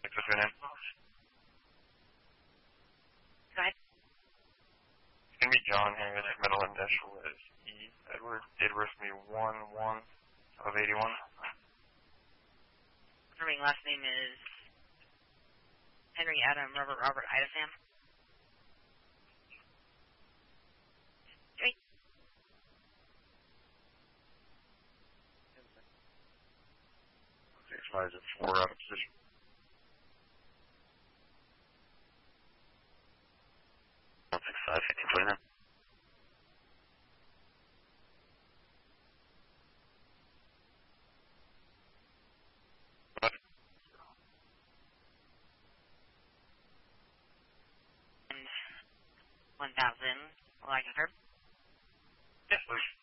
What's your name? Go ahead. It's going to be John here. The middle initial is E. Edward. Date of birth me 1/1 of 81. Confirming last name is Henry Adam Robert Ida Sam. Great. 6 5 4 out of position. Six five 1529. And 1,000. Will I confirm? Yes, please.